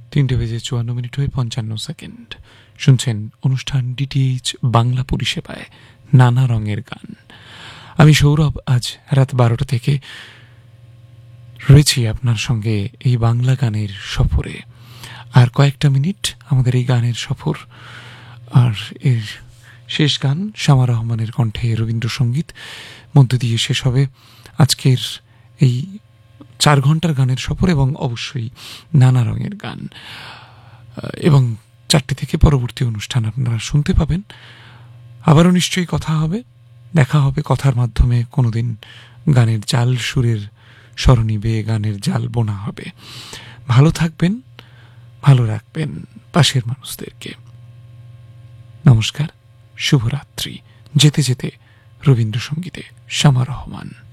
3:54 হয়ে 55 সেকেন্ড শুনছেন অনুষ্ঠান ডিটিএইচ বাংলা পরিষেবায় নানা রঙের গান। আমি সৌরভ আজ রাত 12টা থেকে রয়েছি আপনার সঙ্গে এই বাংলা গানের সফরে। আর কয়েকটা মিনিট আমাদের এই গানের সফর, আর এর শেষ গান শামা রহমানের কণ্ঠে রবীন্দ্রসঙ্গীত মধ্য দিয়ে শেষ হবে আজকের এই 4 ঘন্টার গানের সফর, এবং অবশ্যই নানা রঙের গান। এবং 4টে থেকে পরবর্তী অনুষ্ঠান আপনারা শুনতে পাবেন। আবারও নিশ্চয়ই কথা হবে, দেখা হবে কথার মাধ্যমে। কোনোদিন গানের জাল, সুরের স্মরণী বেয়ে গানের জাল বোনা হবে। ভালো থাকবেন, ভালো রাখবেন পাশের মানুষদেরকে। নমস্কার, শুভরাত্রি। যেতে যেতে রবীন্দ্রসঙ্গীতে শামা রহমান।